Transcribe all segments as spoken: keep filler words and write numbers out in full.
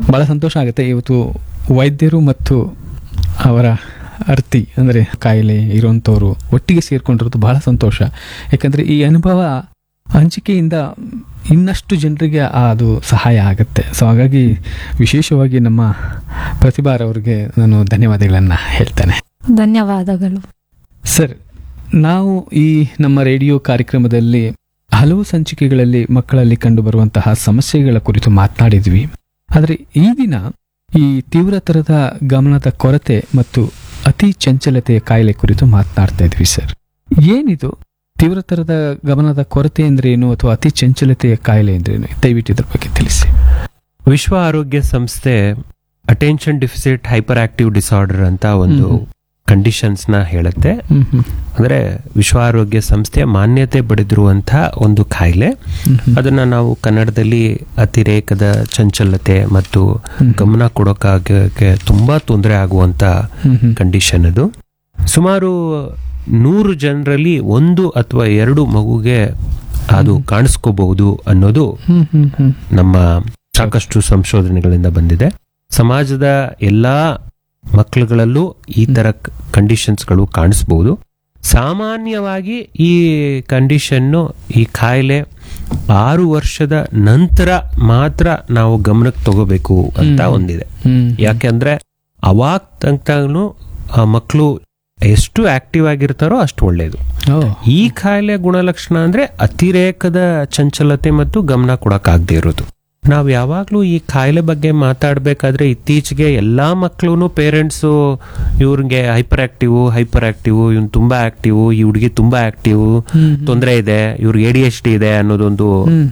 ಭಾಳ ಸಂತೋಷ ಆಗುತ್ತೆ. ಇವತ್ತು ವೈದ್ಯರು ಮತ್ತು ಅವರ ಅರ್ತಿ ಅಂದರೆ ಕಾಯಿಲೆ ಇರುವಂಥವ್ರು ಒಟ್ಟಿಗೆ ಸೇರ್ಕೊಂಡಿರೋದು ಬಹಳ ಸಂತೋಷ. ಯಾಕಂದರೆ ಈ ಅನುಭವ ಹಂಚಿಕೆಯಿಂದ ಇನ್ನಷ್ಟು ಜನರಿಗೆ ಅದು ಸಹಾಯ ಆಗುತ್ತೆ. ಸೊ ಹಾಗಾಗಿ ವಿಶೇಷವಾಗಿ ನಮ್ಮ ಪ್ರತಿಭಾರವ್ರಿಗೆ ನಾನು ಧನ್ಯವಾದಗಳನ್ನು ಹೇಳ್ತೇನೆ. ಧನ್ಯವಾದಗಳು ಸರ್. ನಾವು ಈ ನಮ್ಮ ರೇಡಿಯೋ ಕಾರ್ಯಕ್ರಮದಲ್ಲಿ ಹಲವು ಸಂಚಿಕೆಗಳಲ್ಲಿ ಮಕ್ಕಳಲ್ಲಿ ಕಂಡುಬರುವಂತಹ ಸಮಸ್ಯೆಗಳ ಕುರಿತು ಮಾತನಾಡಿದ್ವಿ. ಆದರೆ ಈ ದಿನ ಈ ತೀವ್ರತರದ ಗಮನದ ಕೊರತೆ ಮತ್ತು ಅತಿ ಚಂಚಲತೆಯ ಕಾಯಿಲೆ ಕುರಿತು ಮಾತನಾಡ್ತಾ ಇದ್ವಿ ಸರ್. ಏನಿದು ತೀವ್ರತರದ ಗಮನದ ಕೊರತೆ ಅಂದ್ರೇನು ಅಥವಾ ಅತಿ ಚಂಚಲತೆಯ ಕಾಯಿಲೆ ಅಂದ್ರೇನು? ದಯವಿಟ್ಟು ಇದ್ರ ಬಗ್ಗೆ ತಿಳಿಸಿ. ವಿಶ್ವ ಆರೋಗ್ಯ ಸಂಸ್ಥೆ attention deficit hyper active disorder ಅಂತ ಒಂದು ಕಂಡೀಷನ್ಸ್ ನ ಹೇಳುತ್ತೆ. ಅಂದ್ರೆ ವಿಶ್ವ ಆರೋಗ್ಯ ಸಂಸ್ಥೆ ಮಾನ್ಯತೆ ಪಡೆದಿರುವಂತಹ ಒಂದು ಕಾಯಿಲೆ. ಅದನ್ನ ನಾವು ಕನ್ನಡದಲ್ಲಿ ಅತಿರೇಕದ ಚಂಚಲತೆ ಮತ್ತು ಗಮನ ಕೊಡೋಕೆ ತುಂಬಾ ತೊಂದರೆ ಆಗುವಂತ ಕಂಡೀಷನ್ ಅದು. ಸುಮಾರು ನೂರು ಜನರಲ್ಲಿ ಒಂದು ಅಥವಾ ಎರಡು ಮಗುಗೆ ಅದು ಕಾಣಿಸ್ಕೋಬಹುದು ಅನ್ನೋದು ನಮ್ಮ ಸಾಕಷ್ಟು ಸಂಶೋಧನೆಗಳಿಂದ ಬಂದಿದೆ. ಸಮಾಜದ ಎಲ್ಲಾ ಮಕ್ಕಳುಗಳಲ್ಲೂ ಈ ತರ ಕಂಡೀಷನ್ಸ್ಗಳು ಕಾಣಿಸ್ಬಹುದು. ಸಾಮಾನ್ಯವಾಗಿ ಈ ಕಂಡೀಷನ್ನು ಈ ಕಾಯಿಲೆ ಆರು ವರ್ಷದ ನಂತರ ಮಾತ್ರ ನಾವು ಗಮನಕ್ಕೆ ತಗೋಬೇಕು ಅಂತ ಒಂದಿದೆ. ಯಾಕೆಂದ್ರೆ ಅವಾಗ ತನಕನೂ ಆ ಮಕ್ಕಳು ಎಷ್ಟು ಆಕ್ಟಿವ್ ಆಗಿರ್ತಾರೋ ಅಷ್ಟು ಒಳ್ಳೇದು. ಈ ಕಾಯಿಲೆ ಗುಣಲಕ್ಷಣ ಅಂದ್ರೆ ಅತಿರೇಕದ ಚಂಚಲತೆ ಮತ್ತು ಗಮನ ಕೊಡಕ್ಕಾಗದೇ ಇರೋದು. ನಾವ್ ಯಾವಾಗ್ಲೂ ಈ ಕಾಯಿಲೆ ಬಗ್ಗೆ ಮಾತಾಡ್ಬೇಕಾದ್ರೆ ಇತ್ತೀಚೆಗೆ ಎಲ್ಲಾ ಮಕ್ಳು ಪೇರೆಂಟ್ಸು ಇವ್ರಿಗೆ ಹೈಪರ್ ಆಕ್ಟಿವ್ ಹೈಪರ್ ಆಕ್ಟಿವ್ ಇವ್ನ್ ತುಂಬಾ ಆಕ್ಟಿವ್, ಈ ಹುಡುಗಿ ತುಂಬಾ ಆಕ್ಟಿವ್, ತೊಂದರೆ ಇದೆ, ಇವ್ರಿಗೆ ಎ ಡಿ ಎಚ್ ಡಿ ಇದೆ ಅನ್ನೋದೊಂದು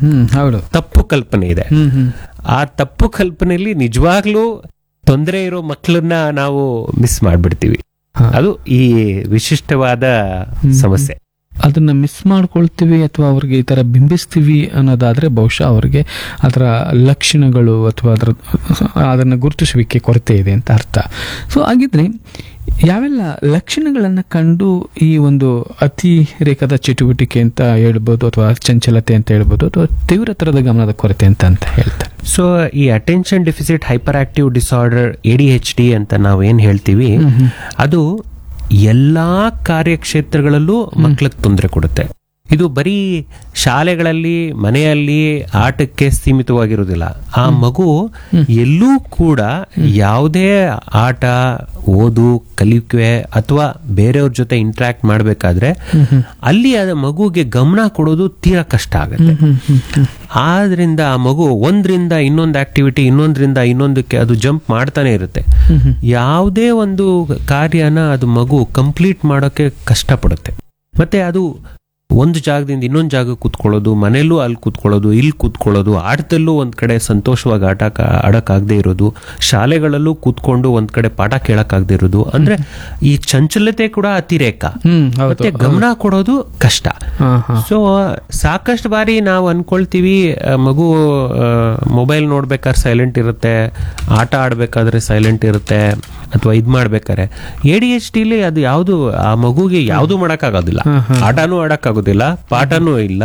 ತಪ್ಪು ಕಲ್ಪನೆ ಇದೆ. ಆ ತಪ್ಪು ಕಲ್ಪನೆಯಲ್ಲಿ ನಿಜವಾಗ್ಲೂ ತೊಂದರೆ ಇರೋ ಮಕ್ಕಳನ್ನ ನಾವು ಮಿಸ್ ಮಾಡ್ಬಿಡ್ತೀವಿ. ಅದು ಈ ವಿಶಿಷ್ಟವಾದ ಸಮಸ್ಯೆ. ಅದನ್ನ ಮಿಸ್ ಮಾಡ್ಕೊಳ್ತೀವಿ ಅಥವಾ ಅವ್ರಿಗೆ ಈ ತರ ಬಿಂಬಿಸ್ತೀವಿ ಅನ್ನೋದಾದ್ರೆ ಬಹುಶಃ ಅವ್ರಿಗೆ ಅದರ ಲಕ್ಷಣಗಳು ಅಥವಾ ಅದರ ಅದನ್ನ ಗುರುತಿಸುವಿಕೆ ಕೊರತೆ ಇದೆ ಅಂತ ಅರ್ಥ. ಸೊ ಹಾಗಿದ್ರೆ ಯಾವೆಲ್ಲ ಲಕ್ಷಣಗಳನ್ನ ಕಂಡು ಈ ಒಂದು ಅತಿರೇಕದ ಚಟುವಟಿಕೆ ಅಂತ ಹೇಳ್ಬೋದು ಅಥವಾ ಚಂಚಲತೆ ಅಂತ ಹೇಳ್ಬೋದು ಅಥವಾ ತೀವ್ರತರದ ಗಮನದ ಕೊರತೆ ಅಂತ ಅಂತ ಹೇಳ್ತಾರೆ. ಸೊ ಈ attention deficit hyper active disorder A D H D ಅಂತ ನಾವು ಏನ್ ಹೇಳ್ತೀವಿ, ಅದು ಎಲ್ಲಾ ಕಾರ್ಯಕ್ಷೇತ್ರಗಳಲ್ಲೂ ಮಕ್ಕಳಿಗೆ ತೊಂದರೆ ಕೊಡುತ್ತೆ. ಇದು ಬರೀ ಶಾಲೆಗಳಲ್ಲಿ ಮನೆಯಲ್ಲಿ ಆಟಕ್ಕೆ ಸೀಮಿತವಾಗಿರುವುದಿಲ್ಲ. ಆ ಮಗು ಎಲ್ಲೂ ಕೂಡ ಯಾವುದೇ ಆಟ, ಓದು, ಕಲಿಕೆ ಅಥವಾ ಬೇರೆಯವ್ರ ಜೊತೆ ಇಂಟ್ರಾಕ್ಟ್ ಮಾಡಬೇಕಾದ್ರೆ ಅಲ್ಲಿ ಆ ಮಗುಗೆ ಗಮನ ಕೊಡೋದು ತೀರಾ ಕಷ್ಟ ಆಗುತ್ತೆ. ಆದ್ರಿಂದ ಆ ಮಗು ಒಂದ್ರಿಂದ ಇನ್ನೊಂದು ಆಕ್ಟಿವಿಟಿ, ಇನ್ನೊಂದ್ರಿಂದ ಇನ್ನೊಂದಕ್ಕೆ ಅದು ಜಂಪ್ ಮಾಡ್ತಾನೆ ಇರುತ್ತೆ. ಯಾವುದೇ ಒಂದು ಕಾರ್ಯನ ಅದು ಮಗು ಕಂಪ್ಲೀಟ್ ಮಾಡೋಕೆ ಕಷ್ಟಪಡುತ್ತೆ. ಮತ್ತೆ ಅದು ಒಂದು ಜಾಗದಿಂದ ಇನ್ನೊಂದು ಜಾಗ ಕೂತ್ಕೊಳ್ಳೋದು, ಮನೆಯಲ್ಲೂ ಅಲ್ಲಿ ಕೂತ್ಕೊಳ್ಳೋದು, ಇಲ್ಲಿ ಕೂತ್ಕೊಳ್ಳೋದು, ಆಟದಲ್ಲೂ ಒಂದ್ ಕಡೆ ಸಂತೋಷವಾಗಿ ಆಟ ಆಡಕ್ಕಾಗದೆ ಇರೋದು, ಶಾಲೆಗಳಲ್ಲೂ ಕೂತ್ಕೊಂಡು ಒಂದ್ ಕಡೆ ಪಾಠ ಕೇಳಕ್ಕಾಗದೆ ಇರೋದು. ಅಂದ್ರೆ ಈ ಚಂಚಲತೆ ಕೂಡ ಅತಿರೇಕ, ಮತ್ತೆ ಗಮನ ಕೊಡೋದು ಕಷ್ಟ. ಸೊ ಸಾಕಷ್ಟು ಬಾರಿ ನಾವು ಅನ್ಕೊಳ್ತೀವಿ ಮಗು ಮೊಬೈಲ್ ನೋಡ್ಬೇಕಾದ್ರೆ ಸೈಲೆಂಟ್ ಇರುತ್ತೆ, ಆಟ ಆಡ್ಬೇಕಾದ್ರೆ ಸೈಲೆಂಟ್ ಇರುತ್ತೆ, ಅಥವಾ ಇದ್ ಮಾಡ್ಬೇಕಾರೆ. ಎ ಡಿ ಎಚ್ ಡಿಲಿ ಅದು ಯಾವ್ದು ಆ ಮಗುಗೆ ಯಾವ್ದು ಮಾಡಕ್ ಆಗೋದಿಲ್ಲ, ಆಟನೂ ಆಡಕ್ ಆಗೋದಿಲ್ಲ, ಪಾಠನೂ ಇಲ್ಲ.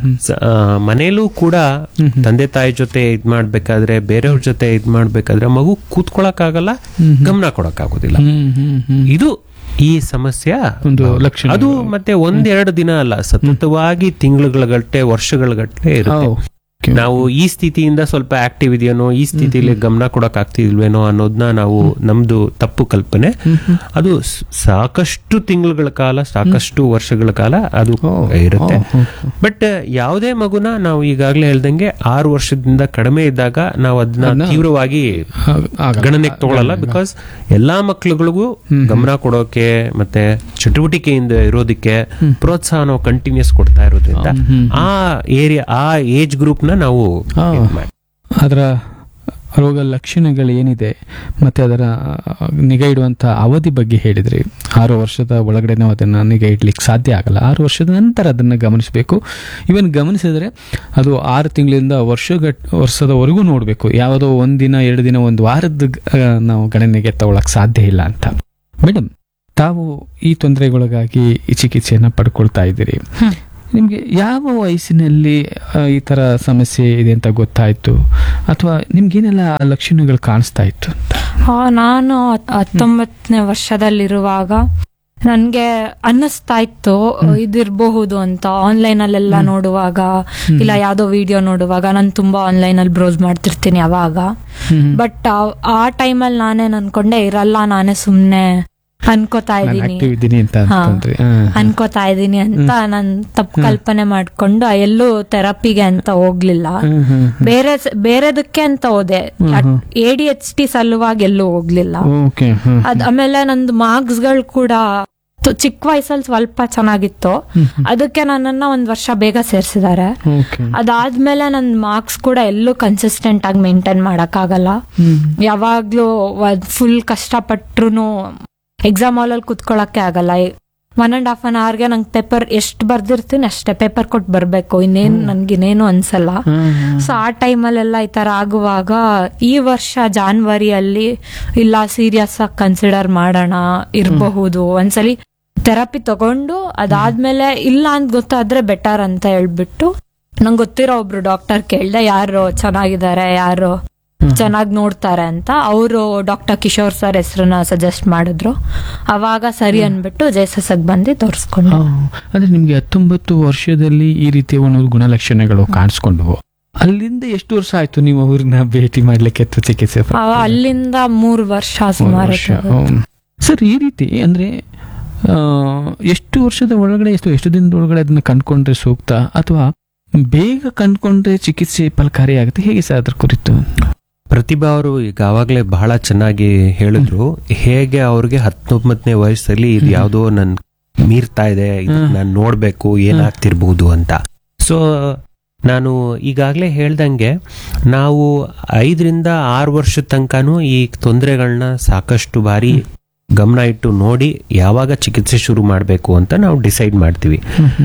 ಮನೇಲೂ ಕೂಡ ತಂದೆ ತಾಯಿ ಜೊತೆ ಇದ್ ಮಾಡ್ಬೇಕಾದ್ರೆ, ಬೇರೆಯವ್ರ ಜೊತೆ ಇದ್ ಮಾಡ್ಬೇಕಾದ್ರೆ ಮಗು ಕೂತ್ಕೊಳಕ್ ಆಗಲ್ಲ, ಗಮನ ಕೊಡಕ್ ಆಗೋದಿಲ್ಲ. ಇದು ಈ ಸಮಸ್ಯೆ ಒಂದು ಲಕ್ಷಣ. ಅದು ಮತ್ತೆ ಒಂದೆರಡು ದಿನ ಅಲ್ಲ, ಸತತವಾಗಿ ತಿಂಗಳುಗಳ ಗಟ್ಟಲೆ, ವರ್ಷಗಳ ಗಟ್ಟಲೆ ಇರುತ್ತೆ. ನಾವು ಈ ಸ್ಥಿತಿಯಿಂದ ಸ್ವಲ್ಪ ಆಕ್ಟಿವ್ ಇದೆಯೇನೋ, ಈ ಸ್ಥಿತಿಯಲ್ಲಿ ಗಮನ ಕೊಡಕ್ ಆಗ್ತಿಲ್ವೇನೋ ಅನ್ನೋದನ್ನ ನಾವು ನಮ್ದು ತಪ್ಪು ಕಲ್ಪನೆ. ಅದು ಸಾಕಷ್ಟು ತಿಂಗಳುಗಳ ಕಾಲ, ಸಾಕಷ್ಟು ವರ್ಷಗಳ ಕಾಲ ಅದು ಇರುತ್ತೆ. ಬಟ್ ಯಾವುದೇ ಮಗುನ ನಾವು ಈಗಾಗಲೇ ಹೇಳ್ದಂಗೆ ಆರು ವರ್ಷದಿಂದ ಕಡಿಮೆ ಇದ್ದಾಗ ನಾವು ಅದನ್ನ ತೀವ್ರವಾಗಿ ಗಣನೆಗೆ ತಗೊಳ್ಳಲ್ಲ. ಬಿಕಾಸ್ ಎಲ್ಲಾ ಮಕ್ಳುಗಳಿಗೂ ಗಮನ ಕೊಡೋಕೆ ಮತ್ತೆ ಚಟುವಟಿಕೆಯಿಂದ ಇರೋದಕ್ಕೆ ಪ್ರೋತ್ಸಾಹ ನಾವು ಕಂಟಿನ್ಯೂಸ್ ಕೊಡ್ತಾ ಇರೋದ್ರಿಂದ ಆ ಏರಿಯಾ, ಆ ಏಜ್ ಗ್ರೂಪ್ ನಾವು ಅದರ ರೋಗ ಲಕ್ಷಣಗಳು ಏನಿದೆ ಮತ್ತೆ ಅದರ ನಿಗಾ ಇಡುವಂತಹ ಅವಧಿ ಬಗ್ಗೆ ಹೇಳಿದ್ರಿ. ಆರು ವರ್ಷದ ಒಳಗಡೆ ನಾವು ಅದನ್ನ ನಿಗಾ ಇಡ್ಲಿಕ್ಕೆ ಸಾಧ್ಯ ಆಗಲ್ಲ. ಆರು ವರ್ಷದ ನಂತರ ಅದನ್ನ ಗಮನಿಸಬೇಕು. ಇವನ್ ಗಮನಿಸಿದ್ರೆ ಅದು ಆರು ತಿಂಗಳಿಂದ ವರ್ಷ ವರ್ಷದವರೆಗೂ ನೋಡ್ಬೇಕು. ಯಾವುದೋ ಒಂದಿನ ಎರಡು ದಿನ ಒಂದು ವಾರದ ನಾವು ಗಣನೆಗೆ ತಗೊಳಕ್ ಸಾಧ್ಯ ಇಲ್ಲ ಅಂತ. ಮೇಡಮ್, ತಾವು ಈ ತೊಂದರೆಗೊಳಗಾಗಿ ಈ ಚಿಕಿತ್ಸೆಯನ್ನ ಪಡ್ಕೊಳ್ತಾ ಇದ್ದೀರಿ. ನಿಮ್ಗೆ ಯಾವ ವಯಸ್ಸಿನಲ್ಲಿ ಆ, ಈ ತರ ಸಮಸ್ಯೆ ಇದೆ ಅಂತ ಗೊತ್ತಾಯ್ತು, ಅಥವಾ ನಿಮ್ಗೇನೆಲ್ಲ ಲಕ್ಷಣಗಳು ಕಾಣಿಸ್ತಾ ಇತ್ತು ಅಂತ? ಆ, ನಾನು ಹತ್- ಹತ್ತೊಂಬತ್ತನೇ ವರ್ಷದಲ್ಲಿರುವಾಗ ನನ್ಗೆ ಅನ್ನಿಸ್ತಾ ಇತ್ತು ಇದಿರಬಹುದು ಅಂತ. ಆನ್ಲೈನ್ ಅಲ್ಲೆಲ್ಲ ನೋಡುವಾಗ ಇಲ್ಲ ಯಾವ್ದೋ ವಿಡಿಯೋ ನೋಡುವಾಗ ನಾನು ತುಂಬಾ ಆನ್ಲೈನ್ ಅಲ್ಲಿ ಬ್ರೌಸ್ ಮಾಡ್ತಿರ್ತೀನಿ ಅವಾಗ. ಬಟ್ ಆ ಟೈಮಲ್ಲಿ ನಾನೇನ್ ಅನ್ಕೊಂಡೆ ಇರಲ್ಲ, ನಾನೇ ಸುಮ್ನೆ ಅನ್ಕೋತಾ ನಾನು ಇದ್ದೀನಿ active ಇದ್ದೀನಿ ಅಂತ ಹಾ. ಅನ್ಕೊಂಡ್ರಿ. ಹಾ. ಅನ್ಕೋತಾ ಇದ್ದೀನಿ ಅಂತ ನಾನು ತಪ್ಪು ಕಲ್ಪನೆ ಮಾಡ್ಕೊಂಡು ಎಲ್ಲೂ ಥೆರಪಿಗೆ ಅಂತ ಹೋಗ್ಲಿಲ್ಲ. ಹ್ಮ್, ಹ್ಮ್. ಬೇರೆ ಬೇರೆದಕ್ಕೆ ಅಂತ ಹೋದೆ, ಎ ಡಿ ಎಚ್ ಟಿ ಸಲುವಾಗಿ ಎಲ್ಲೂ ಹೋಗ್ಲಿಲ್ಲ. ಓಕೆ. ಹ್ಮ್. ಅದ್ ಆಮೇಲೆ ನಂದು ಮಾರ್ಕ್ಸ್ ಗಳು ಕೂಡ ತು- ಚಿಕ್ಕ ವಯಸ್ಸಲ್ಲಿ ಸ್ವಲ್ಪ ಚೆನ್ನಾಗಿತ್ತು, ಅದಕ್ಕೆ ನನ್ನನ್ನ ಒಂದ್ ವರ್ಷ ಬೇಗ ಸೇರ್ಸಿದ್ದಾರೆ. ಓಕೆ. ಅದಾದ್ಮೇಲೆ ನನ್ ಮಾರ್ಕ್ಸ್ ಕೂಡ ಎಲ್ಲೂ ಕನ್ಸಿಸ್ಟೆಂಟ್ ಆಗಿ ಮೇಂಟೈನ್ ಮಾಡಕ್ ಆಗಲ್ಲ. ಹ್ಮ್. ಯಾವಾಗ್ಲೂ ಫುಲ್ ಕಷ್ಟಪಟ್ರು ಎಕ್ಸಾಮ್ ಹಾಲಲ್ಲಿ ಕುತ್ಕೊಳಕ್ಕೆ ಆಗಲ್ಲ. ಒನ್ ಅಂಡ್ ಹಾಫ್ ಅನ್ ಅವರ್ಗೆ ನಂಗೆ ಪೇಪರ್ ಎಷ್ಟು ಬರ್ದಿರ್ತೀನಿ ಅಷ್ಟೇ ಪೇಪರ್ ಕೊಟ್ಟು ಬರ್ಬೇಕು, ಇನ್ನೇನು ನನ್ಗಿನ್ನೇನು ಅನ್ಸಲ್ಲ. ಸೊ ಆ ಟೈಮಲ್ಲೆಲ್ಲ ಈ ತರ ಆಗುವಾಗ ಈ ವರ್ಷ ಜಾನ್ವರಿಯಲ್ಲಿ ಇಲ್ಲ ಸೀರಿಯಸ್ ಆಗಿ ಕನ್ಸಿಡರ್ ಮಾಡೋಣ ಇರಬಹುದು, ಒಂದ್ಸಲಿ ಥೆರಪಿ ತಗೊಂಡು ಅದಾದ್ಮೇಲೆ ಇಲ್ಲ ಅಂತ ಗೊತ್ತಾದ್ರೆ ಬೆಟರ್ ಅಂತ ಹೇಳ್ಬಿಟ್ಟು ನಂಗೆ ಗೊತ್ತಿರೋ ಒಬ್ರು ಡಾಕ್ಟರ್ ಕೇಳ್ದೆ, ಯಾರು ಚೆನ್ನಾಗಿದ್ದಾರೆ, ಯಾರು ಚೆನ್ನಾಗಿ ನೋಡ್ತಾರೆ ಅಂತ. ಅವರು ಡಾಕ್ಟರ್ ಕಿಶೋರ್ ಸರ್ ಹೆಸರನ್ನ ಸಜೆಸ್ಟ್ ಮಾಡಿದ್ರು. ಅವಾಗ ಸರಿ ಅನ್ಬಿಟ್ಟು ಜೆಎಸ್ಎಸ್ ಬಂದು ತೋರಿಸ್ಕೊಂಡು. ಹಾ. ಅಂದ್ರೆ ನಿಮ್ಗೆ ಹತ್ತೊಂಬತ್ತು ವರ್ಷದಲ್ಲಿ ಈ ರೀತಿಯ ಒಂದು ಗುಣಲಕ್ಷಣಗಳು ಕಾಣಿಸ್ಕೊಂಡ್ವು. ಅಲ್ಲಿಂದ ಎಷ್ಟು ವರ್ಷ ಆಯ್ತು ನೀವು ಅವ್ರನ್ನ ಭೇಟಿ ಮಾಡ್ಲಿಕ್ಕೆ ಅಥವಾ ಚಿಕಿತ್ಸೆ ಪಡ್ಲಿಕ್ಕೆ? ಅವ- ಅಲ್ಲಿಂದ ಮೂರು ವರ್ಷ ಸುಮಾರು. ವರ್ಷ. ಹ್ಮ್. ಸರ್, ಈ ರೀತಿ ಅಂದ್ರೆ ಆ, ಎಷ್ಟು ವರ್ಷದ ಒಳಗಡೆ ಎಷ್ಟು ಎಷ್ಟು ದಿನದ ಒಳಗಡೆ ಅದನ್ನ ಕಂಡ್ಕೊಂಡ್ರೆ ಸೂಕ್ತ, ಅಥವಾ ಬೇಗ ಕಂಡ್ಕೊಂಡ್ರೆ ಚಿಕಿತ್ಸೆ ಫಲಕಾರಿ ಆಗುತ್ತೆ, ಹೇಗೆ ಸರ್ ಅದ್ರ ಕುರಿತು? ಪ್ರತಿಭಾ ಅವರು ಈಗ ಆವಾಗಲೇ ಬಹಳ ಚೆನ್ನಾಗಿ ಹೇಳಿದ್ರು, ಹೇಗೆ ಅವ್ರಿಗೆ ಹತ್ತೊಂಬತ್ತನೇ ವಯಸ್ಸಲ್ಲಿ ಇದು ಯಾವುದೋ ನನ್ ಮೀರ್ತಾ ಇದೆ, ನಾನು ನೋಡ್ಬೇಕು ಏನಾಗ್ತಿರ್ಬಹುದು ಅಂತ. ಸೊ ನಾನು ಈಗಾಗಲೇ ಹೇಳ್ದಂಗೆ ನಾವು ಐದರಿಂದ ಆರು ವರ್ಷದ ತನಕನೂ ಈ ತೊಂದರೆಗಳನ್ನ ಸಾಕಷ್ಟು ಬಾರಿ ಗಮನ ಇಟ್ಟು ನೋಡಿ ಯಾವಾಗ ಚಿಕಿತ್ಸೆ ಶುರು ಮಾಡಬೇಕು ಅಂತ ನಾವು ಡಿಸೈಡ್ ಮಾಡ್ತೀವಿ.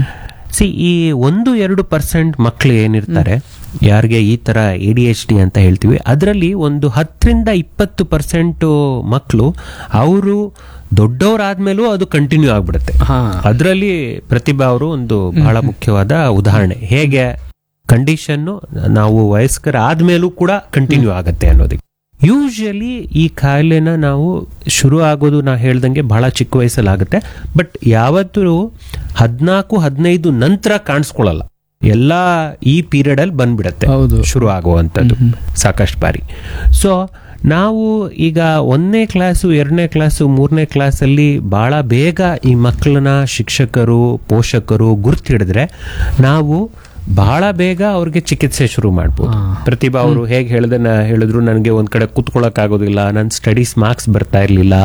ಸಿ ಈ ಒಂದು ಎರಡು ಪರ್ಸೆಂಟ್ ಮಕ್ಕಳು ಏನಿರ್ತಾರೆ, ಯಾರಿಗೆ ಈ ತರ ಎ ಡಿ ಎಚ್ ಡಿ ಅಂತ ಹೇಳ್ತೀವಿ, ಅದರಲ್ಲಿ ಒಂದು ಹತ್ತರಿಂದ ಇಪ್ಪತ್ತು ಪರ್ಸೆಂಟ್ ಮಕ್ಕಳು ಅವರು ದೊಡ್ಡವರಾದ್ಮೇಲೂ ಅದು ಕಂಟಿನ್ಯೂ ಆಗ್ಬಿಡುತ್ತೆ. ಅದರಲ್ಲಿ ಪ್ರತಿಭಾ ಅವರು ಒಂದು ಬಹಳ ಮುಖ್ಯವಾದ ಉದಾಹರಣೆ. ಹೇಗೆ ಕಂಡೀಷನ್ ನಾವು ವಯಸ್ಕರ ಆದ್ಮೇಲೂ ಕೂಡ ಕಂಟಿನ್ಯೂ ಆಗತ್ತೆ ಅನ್ನೋದಕ್ಕೆ. ಯೂಶಲಿ ಈ ಕಾಯಿಲೆನ ನಾವು ಶುರು ಆಗೋದು ನಾ ಹೇಳ್ದಂಗೆ ಬಹಳ ಚಿಕ್ಕ ವಯಸ್ಸಲ್ಲಿ ಆಗುತ್ತೆ, ಬಟ್ ಯಾವತ್ತೂ ಹದಿನಾಲ್ಕು ಹದಿನೈದು ನಂತರ ಕಾಣಿಸ್ಕೊಳ್ಳಲ್ಲ, ಎಲ್ಲಾ ಈ ಪೀರಿಯಡ್ ಅಲ್ಲಿ ಬಂದ್ಬಿಡತ್ತೆ ಶುರು ಆಗುವಂಥದ್ದು ಸಾಕಷ್ಟು ಬಾರಿ. ಸೊ ನಾವು ಈಗ ಒಂದನೇ ಕ್ಲಾಸು ಎರಡನೇ ಕ್ಲಾಸು ಮೂರನೇ ಕ್ಲಾಸಲ್ಲಿ ಬಹಳ ಬೇಗ ಈ ಮಕ್ಕಳನ್ನ ಶಿಕ್ಷಕರು ಪೋಷಕರು ಗುರ್ತಿಡಿದ್ರೆ ನಾವು ಬಹಳ ಬೇಗ ಅವ್ರಿಗೆ ಚಿಕಿತ್ಸೆ ಶುರು ಮಾಡ್ಬೋದು. ಪ್ರತಿಭಾ ಅವರು ಹೇಗೆ ಹೇಳ್ದನ್ನ ಹೇಳಿದ್ರು, ನನಗೆ ಒಂದ್ ಕಡೆ ಕುತ್ಕೊಳಕ್ ಆಗೋದಿಲ್ಲ, ನನ್ನ ಸ್ಟಡೀಸ್ ಮಾರ್ಕ್ಸ್ ಬರ್ತಾ ಇರ್ಲಿಲ್ಲ,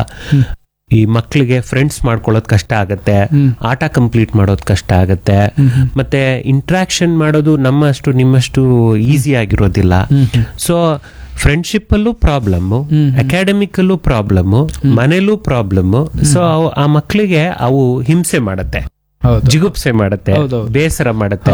ಈ ಮಕ್ಕಳಿಗೆ ಫ್ರೆಂಡ್ಸ್ ಮಾಡ್ಕೊಳ್ಳೋದು ಕಷ್ಟ ಆಗತ್ತೆ, ಆಟ ಕಂಪ್ಲೀಟ್ ಮಾಡೋದು ಕಷ್ಟ ಆಗತ್ತೆ, ಮತ್ತೆ ಇಂಟ್ರಾಕ್ಷನ್ ಮಾಡೋದು ನಮ್ಮಷ್ಟು ನಿಮ್ಮಷ್ಟು ಈಸಿ ಆಗಿರೋದಿಲ್ಲ. ಸೊ ಫ್ರೆಂಡ್ಶಿಪ್ ಅಲ್ಲೂ ಪ್ರಾಬ್ಲಮ್, ಅಕಾಡೆಮಿಕ್ ಅಲ್ಲೂ ಪ್ರಾಬ್ಲಮ್, ಮನೇಲೂ ಪ್ರಾಬ್ಲಮ್. ಸೊ ಆ ಮಕ್ಕಳಿಗೆ ಅವು ಹಿಂಸೆ ಮಾಡತ್ತೆ, ಜಿಗುಪ್ಸೆ ಮಾಡುತ್ತೆ, ಬೇಸರ ಮಾಡುತ್ತೆ.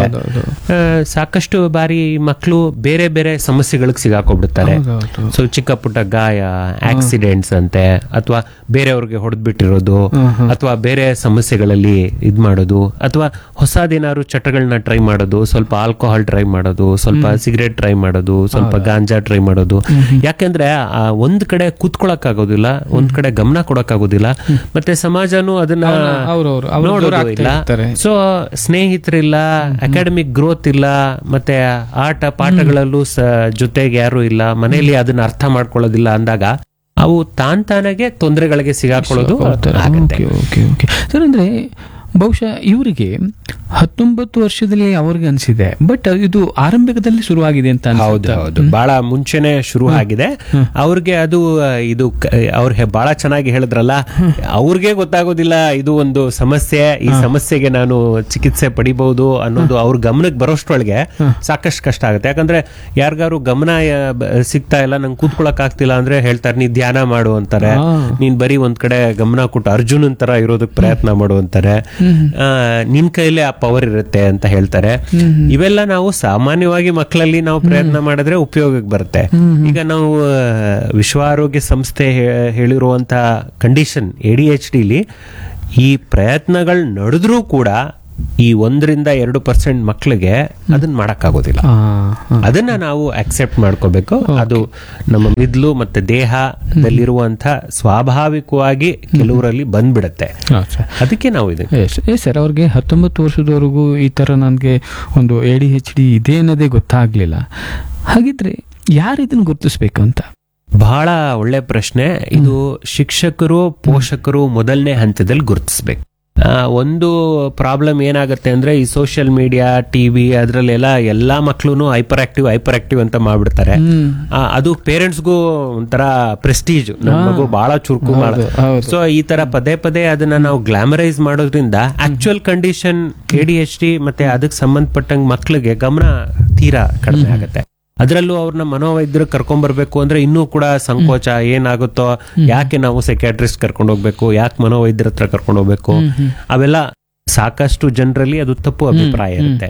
ಸಾಕಷ್ಟು ಬಾರಿ ಮಕ್ಕಳು ಬೇರೆ ಬೇರೆ ಸಮಸ್ಯೆಗಳಿಗೆ ಸಿಗಾಕೊಬಿಡ್ತಾರೆ. ಸೊ ಚಿಕ್ಕ ಪುಟ್ಟ ಗಾಯ, ಆಕ್ಸಿಡೆಂಟ್ಸ್ ಅಂತೆ, ಅಥವಾ ಬೇರೆಯವ್ರಿಗೆ ಹೊಡೆದ್ಬಿಟ್ಟಿರೋದು, ಅಥವಾ ಬೇರೆ ಸಮಸ್ಯೆಗಳಲ್ಲಿ ಇದ್ ಮಾಡೋದು, ಅಥವಾ ಹೊಸದೇನಾದ್ರು ಚಟಗಳನ್ನ ಟ್ರೈ ಮಾಡೋದು, ಸ್ವಲ್ಪ ಆಲ್ಕೋಹಾಲ್ ಟ್ರೈ ಮಾಡೋದು, ಸ್ವಲ್ಪ ಸಿಗರೇಟ್ ಟ್ರೈ ಮಾಡೋದು, ಸ್ವಲ್ಪ ಗಾಂಜಾ ಟ್ರೈ ಮಾಡೋದು. ಯಾಕೆಂದ್ರೆ ಆ ಒಂದ್ ಕಡೆ ಕೂತ್ಕೊಳಕ್ ಆಗೋದಿಲ್ಲ, ಒಂದ್ ಕಡೆ ಗಮನ ಕೊಡಕ್ ಆಗೋದಿಲ್ಲ, ಮತ್ತೆ ಸಮಾಜನೂ ಅದನ್ನ ನೋಡೋದು ಇಲ್ಲ. ಸೊ ಸ್ನೇಹಿತರಿಲ್ಲ, ಅಕಾಡೆಮಿಕ್ ಗ್ರೋತ್ ಇಲ್ಲ, ಮತ್ತೆ ಆಟ ಪಾಠಗಳಲ್ಲೂ ಜೊತೆಗೆ ಯಾರು ಇಲ್ಲ, ಮನೆಯಲ್ಲಿ ಅದನ್ನ ಅರ್ಥ ಮಾಡ್ಕೊಳ್ಳೋದಿಲ್ಲ ಅಂದಾಗ ಅವು ತಾನ್ ತಾನಾಗೆ ತೊಂದರೆಗಳಿಗೆ ಸಿಗಾಕೊಳ್ಳೋದು ಆಗುತ್ತೆ. ಸರ್, ಅಂದ್ರೆ ಬಹುಶಃ ಇವರಿಗೆ ಹತ್ತೊಂಬತ್ತು ವರ್ಷದಲ್ಲಿ ಅವ್ರಿಗೆ ಅನ್ಸಿದೆ, ಬಟ್ ಇದು ಆರಂಭಿಕದಲ್ಲಿ ಶುರುವಾಗಿದೆ ಅಂತ. ಹೌದು ಹೌದು, ಬಹಳ ಮುಂಚೆನೆ ಶುರು ಆಗಿದೆ ಅವ್ರಿಗೆ. ಅದು ಇದು ಅವ್ರಿಗೆ ಬಹಳ ಚೆನ್ನಾಗಿ ಹೇಳಿದ್ರಲ್ಲ, ಅವ್ರಿಗೆ ಗೊತ್ತಾಗೋದಿಲ್ಲ ಇದು ಒಂದು ಸಮಸ್ಯೆ, ಈ ಸಮಸ್ಯೆಗೆ ನಾನು ಚಿಕಿತ್ಸೆ ಪಡಿಬಹುದು ಅನ್ನೋದು ಅವ್ರ ಗಮನಕ್ಕೆ ಬರೋಷ್ಟ್ರೊಳಗೆ ಸಾಕಷ್ಟು ಕಷ್ಟ ಆಗುತ್ತೆ. ಯಾಕಂದ್ರೆ ಯಾರಿಗಾರು ಗಮನ ಸಿಗ್ತಾ ಇಲ್ಲ, ನಂಗೆ ಕೂತ್ಕೊಳಕ್ ಆಗ್ತಿಲ್ಲ ಅಂದ್ರೆ ಹೇಳ್ತಾರೆ, ನೀ ಧ್ಯಾನ ಮಾಡು ಅಂತಾರೆ, ನೀನ್ ಬರೀ ಒಂದ್ ಕಡೆ ಗಮನ ಕೊಟ್ಟು ಅರ್ಜುನನ್ ತರ ಇರೋದಕ್ಕೆ ಪ್ರಯತ್ನ ಮಾಡು ಅಂತಾರೆ, ನಿನ್ ಕೈಲೇ ಆ ಪವರ್ ಇರುತ್ತೆ ಅಂತ ಹೇಳ್ತಾರೆ. ಇವೆಲ್ಲ ನಾವು ಸಾಮಾನ್ಯವಾಗಿ ಮಕ್ಕಳಲ್ಲಿ ನಾವು ಪ್ರಯತ್ನ ಮಾಡಿದ್ರೆ ಉಪಯೋಗಕ್ಕೆ ಬರುತ್ತೆ. ಈಗ ನಾವು ವಿಶ್ವ ಆರೋಗ್ಯ ಸಂಸ್ಥೆ ಹೇಳಿರುವಂತಹ ಕಂಡೀಷನ್ ಎ ಡಿ ಎಚ್ ಡಿಲಿ ಈ ಪ್ರಯತ್ನಗಳು ನಡೆದ್ರೂ ಕೂಡ ಈ ಒಂದರಿಂದ ಎರಡು ಪರ್ಸೆಂಟ್ ಮಕ್ಕಳಿಗೆ ಅದನ್ನ ಮಾಡಕ್ಕಾಗೋದಿಲ್ಲ. ಅದನ್ನ ನಾವು ಅಕ್ಸೆಪ್ಟ್ ಮಾಡ್ಕೋಬೇಕು. ಅದು ನಮ್ಮ ಮಿದ್ಲು ಮತ್ತೆ ದೇಹದಲ್ಲಿರುವಂತ ಸ್ವಾಭಾವಿಕವಾಗಿ ಕೆಲವರಲ್ಲಿ ಬಂದ್ಬಿಡತ್ತೆ. ಅದಕ್ಕೆ ನಾವು ಇದೆ ಸರ್ ಅವ್ರಿಗೆ ಹತ್ತೊಂಬತ್ತು ವರ್ಷದವರೆಗೂ ಈ ತರ ನನಗೆ ಒಂದು ಎ ಡಿ ಎಚ್ ಡಿ ಇದೆ ಅನ್ನೋದೇ ಗೊತ್ತಾಗ್ಲಿಲ್ಲ. ಹಾಗಿದ್ರೆ ಯಾರು ಇದನ್ನ ಗುರುತಿಸ್ಬೇಕು ಅಂತ? ಬಹಳ ಒಳ್ಳೆ ಪ್ರಶ್ನೆ ಇದು. ಶಿಕ್ಷಕರು, ಪೋಷಕರು ಮೊದಲನೇ ಹಂತದಲ್ಲಿ ಗುರುತಿಸ್ಬೇಕು. ಒಂದು ಪ್ರಾಬ್ಲಮ್ ಏನಾಗುತ್ತೆ ಅಂದ್ರೆ ಈ ಸೋಷಿಯಲ್ ಮೀಡಿಯಾ, ಟಿವಿ ಅದರಲ್ಲೆಲ್ಲ ಎಲ್ಲಾ ಮಕ್ಳು ಹೈಪರ್ ಆಕ್ಟಿವ್ ಹೈಪರ್ ಆಕ್ಟಿವ್ ಅಂತ ಮಾಡ್ಬಿಡ್ತಾರೆ. ಅದು ಪೇರೆಂಟ್ಸ್ಗೂ ಒಂಥರ ಪ್ರೆಸ್ಟೀಜ್, ನಮ್ಮ ಮಗು ಬಹಳ ಚುರುಕು ಮಾಡ. ಸೊ ಈ ತರ ಪದೇ ಪದೇ ಅದನ್ನ ನಾವು ಗ್ಲಾಮರೈಸ್ ಮಾಡೋದ್ರಿಂದ actual condition A D H D ಮತ್ತೆ ಅದಕ್ಕೆ ಸಂಬಂಧಪಟ್ಟಂಗೆ ಮಕ್ಳಿಗೆ ಗಮನ ತೀರಾ ಕಡಿಮೆ ಆಗುತ್ತೆ. ಅದರಲ್ಲೂ ಅವ್ರನ್ನ ಮನೋವೈದ್ಯರು ಕರ್ಕೊಂಡ್ ಬರ್ಬೇಕು ಅಂದ್ರೆ ಇನ್ನೂ ಕೂಡ ಸಂಕೋಚ. ಏನಾಗುತ್ತೋ, ಯಾಕೆ ನಾವು ಸೈಕ್ಯಾಟ್ರಿಸ್ಟ್ ಕರ್ಕೊಂಡು ಹೋಗ್ಬೇಕು, ಯಾಕೆ ಮನೋವೈದ್ಯರ ಹತ್ರ ಕರ್ಕೊಂಡು ಹೋಗ್ಬೇಕು, ಅವೆಲ್ಲ ಸಾಕಷ್ಟು ಜನರಲ್ಲಿ ಅದು ತಪ್ಪು ಅಭಿಪ್ರಾಯ ಇರುತ್ತೆ.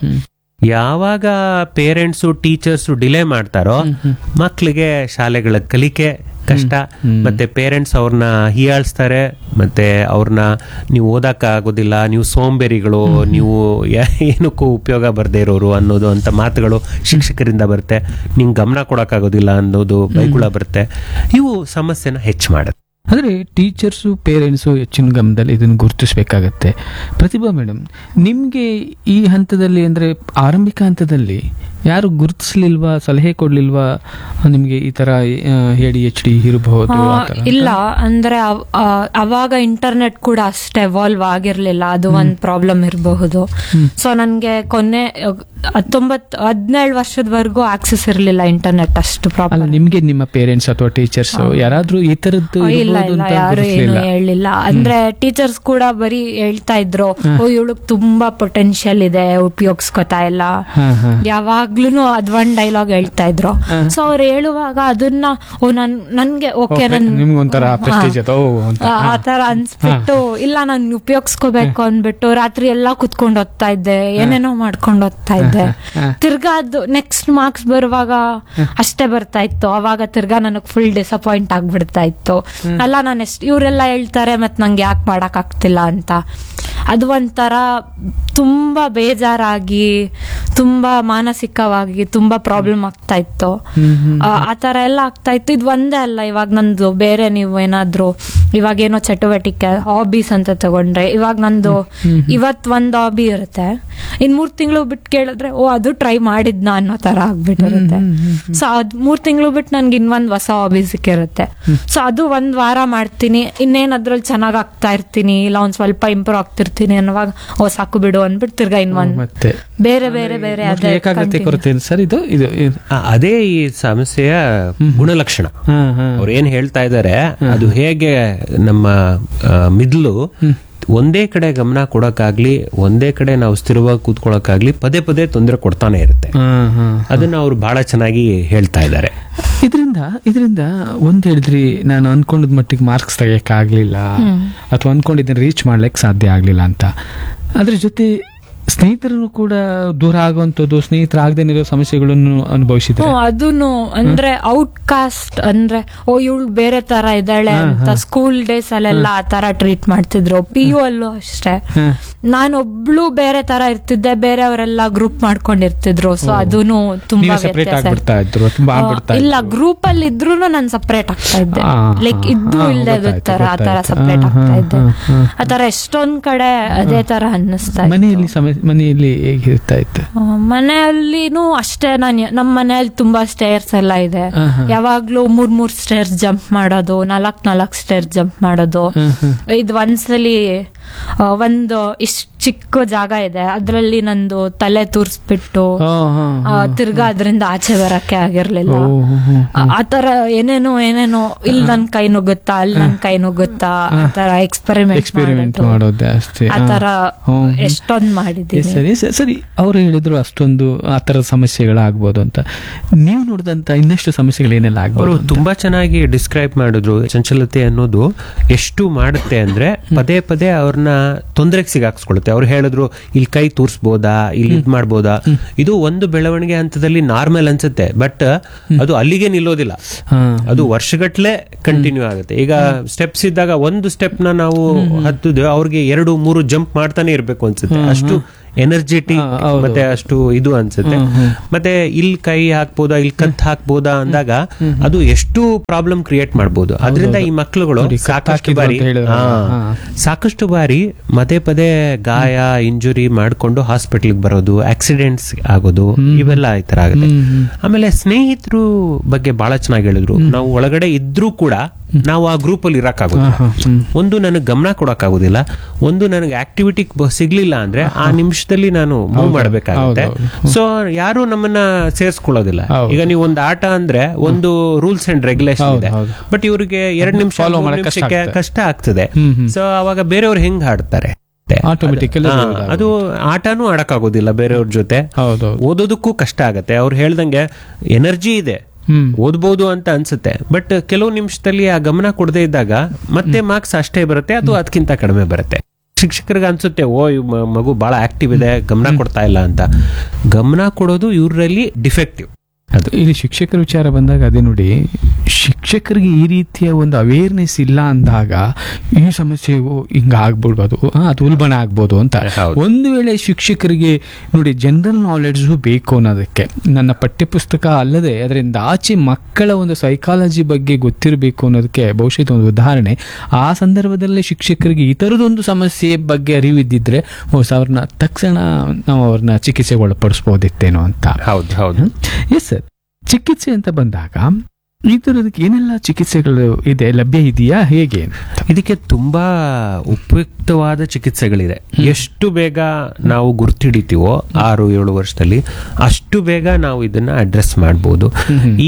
ಯಾವಾಗ ಪೇರೆಂಟ್ಸು ಟೀಚರ್ಸ್ ಡಿಲೇ ಮಾಡ್ತಾರೋ ಮಕ್ಳಿಗೆ ಶಾಲೆಗಳ ಕಲಿಕೆ ಕಷ್ಟ, ಮತ್ತೆ ಪೇರೆಂಟ್ಸ್ ಅವ್ರನ್ನ ಹೀಯಾಳಿಸ್ತಾರೆ, ಮತ್ತೆ ಅವ್ರನ್ನ ನೀವು ಓದಕ್ ಆಗೋದಿಲ್ಲ, ನೀವು ಸೋಂಬೇರಿಗಳು, ನೀವು ಏನಕ್ಕೂ ಉಪಯೋಗ ಬರ್ದೇ ಇರೋರು ಅನ್ನೋದು ಅಂತ ಮಾತುಗಳು ಶಿಕ್ಷಕರಿಂದ ಬರುತ್ತೆ. ನಿಂಗೆ ಗಮನ ಕೊಡಕ್ಕಾಗೋದಿಲ್ಲ ಅನ್ನೋದು ಬೈಗುಳ ಬರುತ್ತೆ. ಇವು ಸಮಸ್ಯೆನ ಹೆಚ್ಚು ಮಾಡುತ್ತೆ. ಅಂದರೆ ಟೀಚರ್ಸು, ಪೇರೆಂಟ್ಸು ಹೆಚ್ಚಿನ ಗಮನದಲ್ಲಿ ಇದನ್ನು ಗುರುತಿಸ್ಬೇಕಾಗತ್ತೆ. ಪ್ರತಿಭಾ ಮೇಡಮ್, ನಿಮಗೆ ಈ ಹಂತದಲ್ಲಿ ಅಂದರೆ ಆರಂಭಿಕ ಹಂತದಲ್ಲಿ ಯಾರು ಗುರುತಿಸ್ಲಿಲ್ವಾ, ಸಲಹೆ ಕೊಡ್ಲಿಲ್ವಾ ನಿಮ್ಗೆ ಈ ತರ ಎ ಡಿ ಎಚ್ ಡಿ ಇರಬಹುದು? ಇಲ್ಲ, ಅಂದ್ರೆ ಅವಾಗ ಇಂಟರ್ನೆಟ್ ಕೂಡ ಅಷ್ಟು ಎವಾಲ್ವ್ ಆಗಿರ್ಲಿಲ್ಲ, ಅದು ಒಂದ್ ಪ್ರಾಬ್ಲಮ್ ಇರಬಹುದು. ಸೊ ನನ್ಗೆ ಕೊನೆ ಹತ್ತೊಂಬತ್ತು ಹದಿನೇಳು ವರ್ಷದವರೆಗೂ ಆಕ್ಸೆಸ್ ಇರ್ಲಿಲ್ಲ ಇಂಟರ್ನೆಟ್ ಅಷ್ಟು ಪ್ರಾಬ್ಲಮ್. ನಿಮ್ಗೆ ನಿಮ್ಮ ಪೇರೆಂಟ್ಸ್ ಅಥವಾ ಟೀಚರ್ಸ್ ಯಾರಾದ್ರೂ ಈ ತರದ್ದು? ಇಲ್ಲ ಇಲ್ಲ, ಯಾರು ಏನು ಹೇಳಿಲ್ಲ. ಅಂದ್ರೆ ಟೀಚರ್ಸ್ ಕೂಡ ಬರೀ ಹೇಳ್ತಾ ಇದ್ರು, ಓ ಇವಳಗ್ ತುಂಬಾ ಪೊಟೆನ್ಶಿಯಲ್ ಇದೆ, ಉಪಯೋಗಿಸ್ಕೊತಾ ಇಲ್ಲ, ಯಾವಾಗ್ಲೂನು ಅದ್ ಒಂದ್ ಡೈಲಾಗ್ ಹೇಳ್ತಾ ಇದ್ರು. ಸೊ ಅವ್ರು ಹೇಳುವಾಗ ಅದನ್ನ ಓ ನನ್ ನನ್ಗೆ ಓಕೆ ನನ್ ಆತರ ಅನ್ಸ್ಬಿಟ್ಟು ಇಲ್ಲ ನಾನ್ ಉಪಯೋಗಿಸ್ಕೋಬೇಕು ಅಂದ್ಬಿಟ್ಟು ರಾತ್ರಿ ಎಲ್ಲಾ ಕುತ್ಕೊಂಡು ಓದ್ತಾ ಇದ್ದೆ, ಏನೇನೋ ಮಾಡ್ಕೊಂಡು ಓದ್ತಾ ಇದ್ದೆ. ತಿರ್ಗಾ ಅದು ನೆಕ್ಸ್ಟ್ ಮಾರ್ಕ್ಸ್ ಬರುವಾಗ ಅಷ್ಟೇ ಬರ್ತಾ ಇತ್ತು. ಅವಾಗ ತಿರ್ಗಾ ನನಗ್ ಫುಲ್ ಡಿಸಪಾಯಿಂಟ್ ಆಗ್ಬಿಡ್ತಾ ಇತ್ತು. ಅಲ್ಲ ನಾನು ಎಷ್ಟು ಇವರೆಲ್ಲ ಹೇಳ್ತಾರೆ ಮತ್ ನಂಗೆ ಯಾಕೆ ಮಾಡಕ್ ಆಗ್ತಿಲ್ಲ ಅಂತ. ಅದು ಒಂಥರ ತುಂಬಾ ಬೇಜಾರಾಗಿ, ತುಂಬಾ ಮಾನಸಿಕವಾಗಿ ತುಂಬಾ ಪ್ರಾಬ್ಲಮ್ ಆಗ್ತಾ ಇತ್ತು. ಆ ತರ ಎಲ್ಲ ಆಗ್ತಾ ಇತ್ತು. ಇದು ಒಂದೇ ಅಲ್ಲ, ಇವಾಗ ನಂದು ಬೇರೆ ನೀವು ಏನಾದ್ರು ಇವಾಗ ಏನೋ ಚಟುವಟಿಕೆ ಹಾಬೀಸ್ ಅಂತ ತಗೊಂಡ್ರೆ, ಇವಾಗ ನಂದು ಇವತ್ ಒಂದ್ ಹಾಬಿ ಇರುತ್ತೆ, ಇನ್ ಮೂರ್ ತಿಂಗಳು ಬಿಟ್ಟು ಕೇಳಿದ್ರೆ ಓ ಅದು ಟ್ರೈ ಮಾಡಿದ್ನ ಅನ್ನೋ ತರ ಆಗ್ಬಿಟ್ಟಿರುತ್ತೆ. ಸೊ ಅದ್ ಮೂರ್ ತಿಂಗಳು ಬಿಟ್ಟು ನನ್ಗೆ ಇನ್ನೊಂದ್ ಹೊಸ ಹಾಬಿ ಸಿಕ್ಕಿರುತ್ತೆ. ಸೊ ಅದು ಒಂದ್ ವಾರ ಮಾಡ್ತೀನಿ, ಇನ್ನೇನ್ ಅದ್ರಲ್ಲಿ ಚೆನ್ನಾಗ್ ಆಗ್ತಾ ಇರ್ತೀನಿ, ಇಲ್ಲ ಒಂದ್ ಸ್ವಲ್ಪ ಇಂಪ್ರೂವ್ ಆಗ್ತಿರ್ತೀನಿ ಅನ್ನುವಾಗ ಓ ಸಾಕು ಬಿಡು ಅಂದ್ಬಿಟ್ಟು ತಿರ್ಗಾ ಇನ್ನೊಂದ್ ಬೇರೆ ಬೇರೆ ಬೇರೆ ಸರ್ ಇದು ಇದು ಅದೇ ಈ ಸಮಸ್ಯೆಯ ಗುಣಲಕ್ಷಣ. ಅವ್ರು ಏನ್ ಹೇಳ್ತಾ ಇದ್ದಾರೆ, ಅದು ಹೇಗೆ ನಮ್ಮ ಮಿದ್ಲು ಒಂದೇ ಕಡೆ ಗಮನ ಕೊಡಕ್ಕಾಗ್ಲಿ, ಒಂದೇ ಕಡೆ ನಾವು ಸ್ಥಿರವಾಗಿ ಕೂತ್ಕೊಳಕ್ಕಾಗ್ಲಿ ಪದೇ ಪದೇ ತೊಂದರೆ ಕೊಡ್ತಾನೆ ಇರುತ್ತೆ. ಅದನ್ನ ಅವ್ರು ಬಹಳ ಚೆನ್ನಾಗಿ ಹೇಳ್ತಾ ಇದ್ದಾರೆ. ಇದರಿಂದ ಇದರಿಂದ ಒಂದ್ ಹೇಳಿದ್ರಿ, ನಾನು ಅನ್ಕೊಂಡದ್ ಮಟ್ಟಿಗೆ ಮಾರ್ಕ್ಸ್ ತೆಗಿಯಕ್ ಆಗ್ಲಿಲ್ಲ ಅಥವಾ ಅನ್ಕೊಂಡಿದ್ದನ್ನ ರೀಚ್ ಮಾಡ್ಲಿಕ್ಕೆ ಸಾಧ್ಯ ಆಗ್ಲಿಲ್ಲ ಅಂತ. ಅದ್ರ ಜೊತೆ ಸ್ನೇಹಿತರು ಕೂಡ ದೂರ ಆಗುವಂತದ್ದು, ಸ್ನೇಹಿತರಾಗದೇನಿರೋ ಸಮಸ್ಯೆಗಳನ್ನು ಅನುಭವಿಸಿದ್ರು. ಅದನ್ನು ಅಂದ್ರೆ ಔಟ್ ಕಾಸ್ಟ್ ಅಂದ್ರೆ ಓ ಇವಳು ಬೇರೆ ತರ ಇದ್ದಾಳೆ ಅಂತ ಸ್ಕೂಲ್ ಡೇಸ್ ಅಲ್ಲೆಲ್ಲ ಆ ತರ ಟ್ರೀಟ್ ಮಾಡ್ತಿದ್ರು. ಪಿ ಯು ಅಲ್ಲೂ ಅಷ್ಟೇ, ನಾನೊಬ್ಳು ಬೇರೆ ತರ ಇರ್ತಿದ್ದೆ, ಬೇರೆಯವರೆಲ್ಲ ಗ್ರೂಪ್ ಮಾಡ್ಕೊಂಡಿರ್ತಿದ್ರು. ಸೊ ಅದೂನು ತುಂಬಾ ಇಲ್ಲ, ಗ್ರೂಪ್ ಅಲ್ಲಿ ಇದ್ರು ನಾನು ಸಪರೇಟ್ ಆಗ್ತಾ ಇದ್ದೆ, ಲೈಕ್ ಇದ್ದು ಇಲ್ಲದೆ ತರ ಆ ತರ ಸಪರೇಟ್ ಆಗ್ತಾ ಇದ್ದೆ. ಆ ತರ ಎಷ್ಟೊಂದ್ ಕಡೆ ಅದೇ ತರ ಅನ್ನಿಸ್ತಾ ಇತ್ತು. ಮನೆಯಲ್ಲಿ ಹೇಗಿರ್ತಾ ಇತ್ತು? ಮನೆಯಲ್ಲಿನೂ ಅಷ್ಟೇ. ನಾನು ನಮ್ಮ ಮನೆಯಲ್ಲಿ ತುಂಬಾ ಸ್ಟೇರ್ಸ್ ಎಲ್ಲ ಇದೆ, ಯಾವಾಗ್ಲೂ ಮೂರ್ ಮೂರ್ ಸ್ಟೇರ್ಸ್ ಜಂಪ್ ಮಾಡೋದು, ನಾಲ್ಕ್ ನಾಲ್ಕ್ ಸ್ಟೇರ್ಸ್ ಜಂಪ್ ಮಾಡೋದು. ಇದು ಒಂದ್ಸಲಿ ಒಂದು ಇಷ್ಟ ಚಿಕ್ಕ ಜಾಗ ಇದೆ, ಅದ್ರಲ್ಲಿ ನಂದು ತಲೆ ತೂರ್ಸ್ಬಿಟ್ಟು ತಿರ್ಗಾ ಅದರಿಂದ ಆಚೆ ಬರಕ್ಕೆ ಆಗಿರ್ಲಿಲ್ಲ. ಆತರ ಏನೇನೋ ಏನೇನೋ ಇಲ್ಲಿ ನನ್ ಕೈ ನುಗ್ಗುತ್ತಾ, ಅಲ್ಲಿ ನನ್ ಕೈ ನುಗ್ಗುತ್ತಾ, ಆತರ ಎಕ್ಸ್ಪೆರಿಮೆಂಟ್ ಮಾಡೋದು, ಆತರ ಎಷ್ಟೊಂದ್ ಮಾಡಿದ್ದೀನಿ. ಸರಿ ಸರಿ, ಅವ್ರು ಹೇಳಿದ್ರು ಅಷ್ಟೊಂದು ಆತರ ಸಮಸ್ಯೆಗಳಾಗ್ಬೋದು ಅಂತ. ನೀವು ನೋಡಿದಂತ ಇನ್ನಷ್ಟು ಸಮಸ್ಯೆಗಳು ಏನೆಲ್ಲ ಆಗ್ಬೋದು? ತುಂಬಾ ಚೆನ್ನಾಗಿ ಡಿಸ್ಕ್ರೈಬ್ ಮಾಡಿದ್ರು. ಚಂಚಲತೆ ಅನ್ನೋದು ಎಷ್ಟು ಮಾಡುತ್ತೆ ಅಂದ್ರೆ ಪದೇ ಪದೇ ಅವ್ರನ್ನ ತೊಂದರೆಗೆ ಸಿಗಾಕ್ಸ್ಕೊಳುತ್ತೆ. ಅವ್ರು ಹೇಳಿದ್ರು ಇಲ್ಲಿ ಕೈ ತೂರ್ಸ್ಬೋದಾ, ಇಲ್ಲಿ ಇದ್ ಮಾಡ್ಬೋದಾ, ಇದು ಒಂದು ಬೆಳವಣಿಗೆ ಹಂತದಲ್ಲಿ ನಾರ್ಮಲ್ ಅನ್ಸುತ್ತೆ, ಬಟ್ ಅದು ಅಲ್ಲಿಗೆ ನಿಲ್ಲೋದಿಲ್ಲ, ಅದು ವರ್ಷಗಟ್ಲೆ ಕಂಟಿನ್ಯೂ ಆಗುತ್ತೆ. ಈಗ ಸ್ಟೆಪ್ಸ್ ಇದ್ದಾಗ ಒಂದು ಸ್ಟೆಪ್ ನ ನಾವು ಹತ್ತಿದ್ವಿ, ಅವ್ರಿಗೆ ಎರಡು ಮೂರು ಜಂಪ್ ಮಾಡ್ತಾನೆ ಇರ್ಬೇಕು ಅನ್ಸುತ್ತೆ, ಅಷ್ಟು ಎನರ್ಜೆಟಿಕ್ ಮತ್ತೆ ಅಷ್ಟು ಇದು ಅನ್ಸುತ್ತೆ. ಮತ್ತೆ ಇಲ್ಲಿ ಕೈ ಹಾಕ್ಬೋದಾ, ಇಲ್ಲಿ ಕತ್ ಹಾಕ್ಬೋದಾ ಅಂದಾಗ ಅದು ಎಷ್ಟು ಪ್ರಾಬ್ಲಮ್ ಕ್ರಿಯೇಟ್ ಮಾಡ್ಬೋದು. ಅದರಿಂದ ಈ ಮಕ್ಳುಗಳು ಸಾಕಷ್ಟು ಬಾರಿ ಸಾಕಷ್ಟು ಬಾರಿ ಪದೇ ಪದೇ ಗಾಯ ಇಂಜುರಿ ಮಾಡ್ಕೊಂಡು ಹಾಸ್ಪಿಟಲ್ ಬರೋದು, ಆಕ್ಸಿಡೆಂಟ್ಸ್ ಆಗೋದು, ಇವೆಲ್ಲ ಈ ತರ ಆಗುತ್ತೆ. ಆಮೇಲೆ ಸ್ನೇಹಿತರು ಬಗ್ಗೆ ಬಹಳ ಚೆನ್ನಾಗಿ ಹೇಳಿದ್ರು. ನಾವು ಒಳಗಡೆ ಇದ್ರೂ ಕೂಡ ನಾವು ಆ ಗ್ರೂಪ್ ಅಲ್ಲಿ ಇರಕ್ಕಾಗೋದಿಲ್ಲ. ಒಂದು ನನಗೆ ಗಮನ ಕೊಡಕ್ಕಾಗೋದಿಲ್ಲ, ಒಂದು ನನಗೆ ಆಕ್ಟಿವಿಟಿ ಸಿಗ್ಲಿಲ್ಲ ಅಂದ್ರೆ ಆ ನಿಮಿಷದಲ್ಲಿ ನಾನು ಮೂವ್ ಮಾಡ್ಬೇಕಾಗುತ್ತೆ. ಸೊ ಯಾರು ನಮ್ಮನ್ನ ಸೇರ್ಸ್ಕೊಳ್ಳೋದಿಲ್ಲ. ಈಗ ನೀವು ಒಂದು ಆಟ ಅಂದ್ರೆ ಒಂದು ರೂಲ್ಸ್ ಅಂಡ್ ರೆಗ್ಯುಲೇಷನ್ ಇದೆ, ಬಟ್ ಇವ್ರಿಗೆ ಎರಡು ನಿಮಿಷ ನಿಮಿಷಕ್ಕೆ ಕಷ್ಟ ಆಗ್ತದೆ. ಸೊ ಅವಾಗ ಬೇರೆಯವ್ರು ಹೆಂಗ್ ಆಡ್ತಾರೆ, ಅದು ಆಟನೂ ಆಡಕ್ಕಾಗೋದಿಲ್ಲ ಬೇರೆಯವ್ರ ಜೊತೆ, ಓದೋದಕ್ಕೂ ಕಷ್ಟ ಆಗತ್ತೆ. ಅವ್ರು ಹೇಳ್ದಂಗೆ ಎನರ್ಜಿ ಇದೆ, ಓದ್ಬೋದು ಅಂತ ಅನ್ಸುತ್ತೆ, ಬಟ್ ಕೆಲವು ನಿಮಿಷದಲ್ಲಿ ಆ ಗಮನ ಕೊಡದೇ ಇದ್ದಾಗ ಮತ್ತೆ ಮಾರ್ಕ್ಸ್ ಅಷ್ಟೇ ಬರುತ್ತೆ, ಅದು ಅದಕ್ಕಿಂತ ಕಡಿಮೆ ಬರುತ್ತೆ. ಶಿಕ್ಷಕರಿಗೆ ಅನ್ಸುತ್ತೆ, ಓ ಇವ್ ಮಗು ಬಹಳ ಆಕ್ಟಿವ್ ಇದೆ, ಗಮನ ಕೊಡ್ತಾ ಇಲ್ಲ ಅಂತ. ಗಮನ ಕೊಡೋದು ಇವರಲ್ಲಿ ಡಿಫೆಕ್ಟಿವ್. ಅದು ಇಲ್ಲಿ ಶಿಕ್ಷಕರ ವಿಚಾರ ಬಂದಾಗ ಅದೇ ನೋಡಿ, ಶಿಕ್ಷಕರಿಗೆ ಈ ರೀತಿಯ ಒಂದು ಅವೇರ್ನೆಸ್ ಇಲ್ಲ ಅಂದಾಗ ಈ ಸಮಸ್ಯೆಗೂ ಹಿಂಗ ಆಗ್ಬಿಡ್ಬೋದು, ಅದು ಉಲ್ಬಣ ಆಗ್ಬೋದು ಅಂತ. ಒಂದು ವೇಳೆ ಶಿಕ್ಷಕರಿಗೆ ನೋಡಿ ಜನರಲ್ ನಾಲೆಡ್ಜ್ ಬೇಕು ಅನ್ನೋದಕ್ಕೆ, ನನ್ನ ಪಠ್ಯಪುಸ್ತಕ ಅಲ್ಲದೆ ಅದರಿಂದ ಆಚೆ ಮಕ್ಕಳ ಒಂದು ಸೈಕಾಲಜಿ ಬಗ್ಗೆ ಗೊತ್ತಿರಬೇಕು ಅನ್ನೋದಕ್ಕೆ ಬಹುಶಃ ಒಂದು ಉದಾಹರಣೆ. ಆ ಸಂದರ್ಭದಲ್ಲಿ ಶಿಕ್ಷಕರಿಗೆ ಈ ಥರದೊಂದು ಸಮಸ್ಯೆ ಬಗ್ಗೆ ಅರಿವಿದ್ದಿದ್ರೆ ಬಹುಶಃ ಅವ್ರನ್ನ ತಕ್ಷಣ ನಾವು ಅವ್ರನ್ನ ಚಿಕಿತ್ಸೆಗೆ ಒಳಪಡಿಸ್ಬೋದಿತ್ತೇನೋ ಅಂತ. ಹೌದು ಹೌದು ಎಸ್ ಸರ್. ಚಿಕಿತ್ಸೆ ಅಂತ ಬಂದಾಗ ಈ ತರದಕ್ಕೆ ಏನೆಲ್ಲ ಚಿಕಿತ್ಸೆಗಳು ಇದೆ, ಲಭ್ಯ ಇದೆಯಾ, ಹೇಗೆ? ಇದಕ್ಕೆ ತುಂಬಾ ಉಪಯುಕ್ತವಾದ ಚಿಕಿತ್ಸೆಗಳಿದೆ. ಎಷ್ಟು ಬೇಗ ನಾವು ಗುರ್ತಿಡಿತೀವೋ ಆರು ಏಳು ವರ್ಷದಲ್ಲಿ ಅಷ್ಟು ಬೇಗ ನಾವು ಇದನ್ನ ಅಡ್ರೆಸ್ ಮಾಡಬಹುದು. ಈ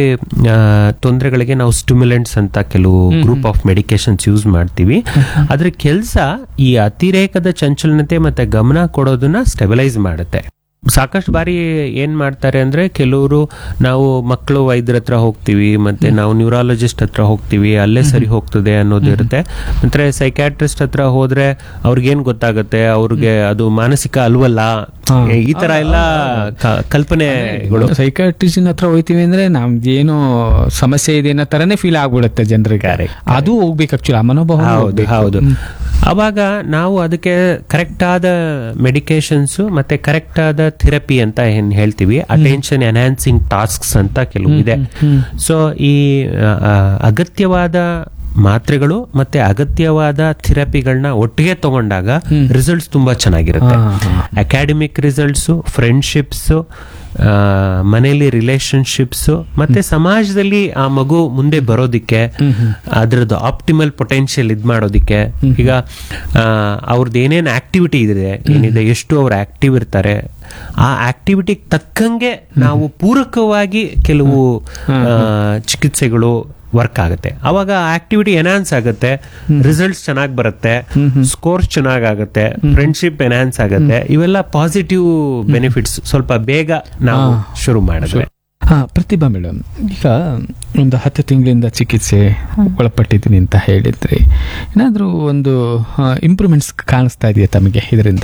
ತೊಂದರೆಗಳಿಗೆ ನಾವು ಸ್ಟಿಮ್ಯುಲೆಂಟ್ಸ್ ಅಂತ ಕೆಲವು ಗ್ರೂಪ್ ಆಫ್ ಮೆಡಿಕೇಶನ್ಸ್ ಯೂಸ್ ಮಾಡ್ತೀವಿ. ಅದ್ರ ಕೆಲಸ ಈ ಅತಿರೇಕದ ಚಂಚಲನತೆ ಮತ್ತೆ ಗಮನ ಕೊಡೋದನ್ನ ಸ್ಟೆಬಿಲೈಸ್ ಮಾಡುತ್ತೆ. ಸಾಕಷ್ಟು ಬಾರಿ ಏನ್ ಮಾಡ್ತಾರೆ ಅಂದ್ರೆ, ಕೆಲವರು ನಾವು ಮಕ್ಕಳು ವೈದ್ಯರ ಹತ್ರ ಹೋಗ್ತೀವಿ, ಮತ್ತೆ ನಾವು ನ್ಯೂರಾಲಜಿಸ್ಟ್ ಹತ್ರ ಹೋಗ್ತೀವಿ, ಅಲ್ಲೇ ಸರಿ ಹೋಗ್ತದೆ ಅನ್ನೋದಿರುತ್ತೆ. ಮತ್ತೆ ಸೈಕ್ಯಾಟ್ರಿಸ್ಟ್ ಹತ್ರ ಹೋದ್ರೆ ಅವ್ರಿಗೇನ್ ಗೊತ್ತಾಗುತ್ತೆ, ಅವ್ರಿಗೆ ಅದು ಮಾನಸಿಕ ಅಲ್ವಲ್ಲ, ಈ ತರ ಎಲ್ಲ ಕಲ್ಪನೆಗಳು. ಸೈಕ್ಯಾಟ್ರಿಸ್ಟ್ ಹತ್ರ ಹೋಗ್ತೀವಿ ಅಂದ್ರೆ ನಮ್ದು ಏನೋ ಸಮಸ್ಯೆ ಇದೆ ಅನ್ನೋ ತರನೇ ಫೀಲ್ ಆಗ್ಬಿಡುತ್ತೆ ಜನರಿಗೆ. ಅದು ಹೋಗ್ಬೇಕು ಆಕ್ಚುಲಿ, ಆ ಮನೋಭಾವ. ಹೌದು ಹೌದು. ಅವಾಗ ನಾವು ಅದಕ್ಕೆ ಕರೆಕ್ಟ್ ಆದ ಮೆಡಿಕೇಶನ್ಸ್ ಮತ್ತೆ ಕರೆಕ್ಟ್ ಆದ ಥೆರಪಿ ಅಂತ ಏನ್ ಹೇಳ್ತೀವಿ, ಅಟೆನ್ಷನ್ ಎನ್ಹಾನ್ಸಿಂಗ್ ಟಾಸ್ಕ್ಸ್ ಅಂತ ಕೆಲವು ಇದೆ. ಸೊ ಈ ಅಗತ್ಯವಾದ ಮಾತ್ರೆಗಳು ಮತ್ತೆ ಅಗತ್ಯವಾದ ಥೆರಪಿಗಳನ್ನ ಒಟ್ಟಿಗೆ ತಗೊಂಡಾಗ ರಿಸಲ್ಟ್ಸ್ ತುಂಬಾ ಚೆನ್ನಾಗಿರುತ್ತೆ. ಅಕಾಡೆಮಿಕ್ ರಿಸಲ್ಟ್ಸ್, ಫ್ರೆಂಡ್ಶಿಪ್ಸ್, ಮನೆಯಲ್ಲಿ ರಿಲೇಶನ್ಶಿಪ್ಸ್, ಮತ್ತೆ ಸಮಾಜದಲ್ಲಿ ಆ ಮಗು ಮುಂದೆ ಬರೋದಿಕ್ಕೆ ಅದ್ರದ್ದು ಆಪ್ಟಿಮಲ್ ಪೊಟೆನ್ಶಿಯಲ್ ಇದ್ ಮಾಡೋದಿಕ್ಕೆ. ಈಗ ಅವ್ರದ್ದು ಏನೇನ್ ಆಕ್ಟಿವಿಟಿ ಇದೆ ಏನಿದೆ, ಎಷ್ಟು ಅವ್ರು ಆಕ್ಟಿವ್ ಇರ್ತಾರೆ, ಆ ಆಕ್ಟಿವಿಟಿ ತಕ್ಕಂಗೆ ನಾವು ಪೂರಕವಾಗಿ ಕೆಲವು ಚಿಕಿತ್ಸೆಗಳು ವರ್ಕ್ ಆಗುತ್ತೆ. ಅವಾಗ ಆಕ್ಟಿವಿಟಿ ಎನ್ಹಾನ್ಸ್ ಆಗುತ್ತೆ, ರಿಸಲ್ಟ್ಸ್ ಚೆನ್ನಾಗಿ ಬರುತ್ತೆ, ಸ್ಕೋರ್ಸ್ ಚೆನ್ನಾಗುತ್ತೆ, ಫ್ರೆಂಡ್ಶಿಪ್ ಎನ್ಹಾನ್ಸ್ ಆಗುತ್ತೆ. ಇವೆಲ್ಲ ಪಾಸಿಟಿವ್ ಬೆನಿಫಿಟ್ಸ್ ಸ್ವಲ್ಪ ಬೇಗ ನಾವು ಶುರು ಮಾಡಿದ್ವಿ. ಹಾ, ಪ್ರತಿಭಾ ಮೇಡಮ್, ಈಗ ಒಂದು ಹತ್ತು ತಿಂಗಳಿಂದ ಚಿಕಿತ್ಸೆ ಒಳಪಟ್ಟಿದ್ದೀನಿ ಅಂತ ಹೇಳಿದ್ರಿ. ಏನಾದ್ರೂ ಒಂದು ಇಂಪ್ರೂವ್ಮೆಂಟ್ಸ್ ಕಾಣಿಸ್ತಾ ಇದೆಯಾ ತಮಗೆ ಇದರಿಂದ?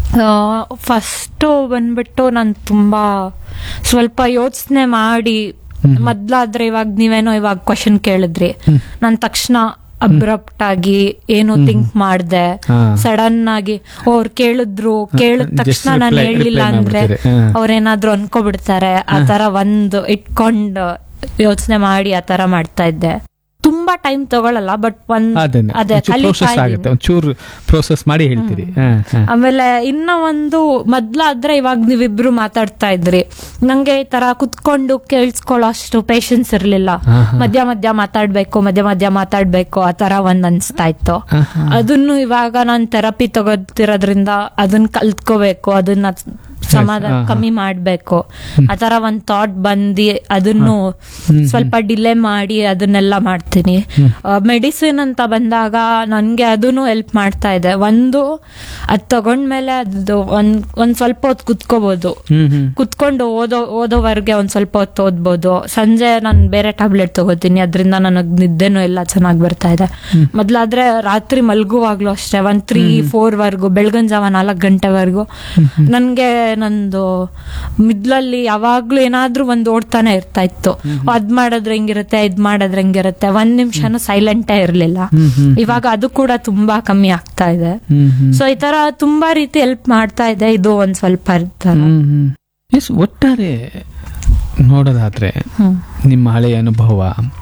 ಫಸ್ಟ್ ಬಂದ್ಬಿಟ್ಟು ನಾನು ತುಂಬಾ ಸ್ವಲ್ಪ ಯೋಚನೆ ಮಾಡಿ, ಮೊದ್ಲಾದ್ರೆ ಇವಾಗ ನೀವೇನೋ ಇವಾಗ ಕ್ವಶನ್ ಕೇಳಿದ್ರಿ, ನಾನು ತಕ್ಷಣ ಅಬ್ರಪ್ಟ್ ಆಗಿ ಏನು ಥಿಂಕ್ ಮಾಡ್ದೆ, ಸಡನ್ ಆಗಿ ಅವ್ರು ಕೇಳಿದ್ರು, ಕೇಳಿದ ತಕ್ಷಣ ನಾನು ಹೇಳಿಲ್ಲ ಅಂದ್ರೆ ಅವ್ರೇನಾದ್ರು ಅನ್ಕೋಬಿಡ್ತಾರೆ, ಆ ತರ ಒಂದು ಇಟ್ಕೊಂಡು ಯೋಚನೆ ಮಾಡಿ ಆ ತರ ಮಾಡ್ತಾ ಇದ್ದೆ. ತುಂಬಾ ಟೈಮ್ ತಗೊಳಲ್ಲ, ಬಟ್ ಒಂದ್ ಅದೇ ಒಂಚೂರು ಪ್ರೋಸೆಸ್ ಮಾಡಿ ಹೇಳ್ತೀರಿ. ಆಮೇಲೆ ಇನ್ನ ಒಂದು ಮೊದ್ಲಾದ್ರೆ ಇವಾಗ ನೀವಿಬ್ರು ಮಾತಾಡ್ತಾ ಇದ್ರಿ, ನಂಗೆ ಈ ತರ ಕುತ್ಕೊಂಡು ಕೇಳಿಸ್ಕೊಳ್ಳೋ ಅಷ್ಟು ಪೇಶನ್ಸ್ ಇರ್ಲಿಲ್ಲ. ಮಧ್ಯ ಮಧ್ಯ ಮಾತಾಡ್ಬೇಕು ಮಧ್ಯ ಮಧ್ಯ ಮಾತಾಡ್ಬೇಕು ಆ ತರ ಒಂದ್ ಅನ್ಸ್ತಾ ಇತ್ತು. ಅದನ್ನು ಇವಾಗ ನಾನ್ ಥೆರಪಿ ತಗೋತಿರೋದ್ರಿಂದ ಅದನ್ನ ಕಲ್ತ್ಕೋಬೇಕು, ಅದನ್ನ ಸಮಾಧಾನ ಕಮ್ಮಿ ಮಾಡ್ಬೇಕು ಆತರ ಒಂದ್ ಥಾಟ್ ಬಂದಿ ಅದನ್ನು ಸ್ವಲ್ಪ ಡಿಲೇ ಮಾಡಿ ಅದನ್ನೆಲ್ಲ ಮಾಡ್ತೀನಿ. ಮೆಡಿಸಿನ್ ಅಂತ ಬಂದಾಗ ನನ್ಗೆ ಅದನ್ನು ಹೆಲ್ಪ್ ಮಾಡ್ತಾ ಇದೆ. ಒಂದು ಅದ್ ತಗೊಂಡ್ಮೇಲೆ ಅದು ಒಂದ್ ಒಂದ್ ಸ್ವಲ್ಪ ಹೊತ್ತು ಕುತ್ಕೋಬಹುದು, ಕುತ್ಕೊಂಡು ಓದೋ ಓದೋವರೆಗೆ ಒಂದ್ ಸ್ವಲ್ಪ ಹೊತ್ತು ಓದ್ಬೋದು. ಸಂಜೆ ನಾನು ಬೇರೆ ಟ್ಯಾಬ್ಲೆಟ್ ತಗೋತೀನಿ, ಅದರಿಂದ ನನಗ್ ನಿದ್ದೆನೂ ಎಲ್ಲ ಚೆನ್ನಾಗಿ ಬರ್ತಾ ಇದೆ. ಮೊದ್ಲಾದ್ರೆ ರಾತ್ರಿ ಮಲ್ಗುವಾಗ್ಲೂ ಅಷ್ಟೇ ಒಂದ್ ತ್ರೀ ಫೋರ್ ವರ್ಗು ಬೆಳಗಿನ ಜಾವ ನಾಲ್ಕು ಗಂಟೆವರೆಗೂ ನನ್ಗೆ ನಂದು ಮಿದ್ಲಲ್ಲಿ ಯಾವಾಗ್ಲೂ ಏನಾದ್ರೂ ಒಂದ್ ಓಡ್ತಾನೆ ಇರ್ತಾ ಇತ್ತು. ಅದ್ ಮಾಡಿದ್ರೆ ಹೆಂಗಿರುತ್ತೆ, ಇದ್ ಮಾಡಿದ್ರೆ ಹೆಂಗಿರುತ್ತೆ, ಒಂದ್ ನಿಮಿಷನೂ ಸೈಲೆಂಟೇ ಇರ್ಲಿಲ್ಲ. ಇವಾಗ ಅದು ಕೂಡ ತುಂಬಾ ಕಮ್ಮಿ ಆಗ್ತಾ ಇದೆ. ಸೊ ಈ ತರ ತುಂಬಾ ರೀತಿ ಹೆಲ್ಪ್ ಮಾಡ್ತಾ ಇದೆ. ಇದು ಒಂದ್ ಸ್ವಲ್ಪ ಎಸ್, ಒಟ್ಟಾರೆ ನೋಡೋದಾದ್ರೆ ನಿಮ್ಮ ಹಳೆಯ ಅನುಭವ